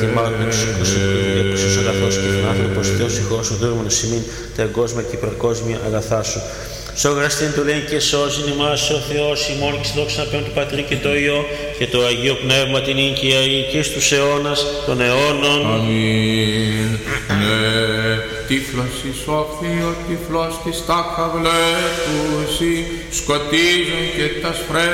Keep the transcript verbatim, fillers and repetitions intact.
αγγεμάτων εξουσίου αγαθός και άνθρωπος, Θεός συγχώρος ο δούλμενος ημίν, τα εγκόσμια και υπερκόσμια αγαθά σου. Σόγραστην του λέει και σώζην εμάς ο Θεός ημών και δόξα να παίρνει του Πατρί και το Υιό και το Αγίο Πνεύμα την οίκια και στους αιώνας των αιώνων. Αμήν. Ναι, τύφλος εις όχθη, ο τύφλος της τάχα βλέπουσι, σκοτίζουν και τα σφρέ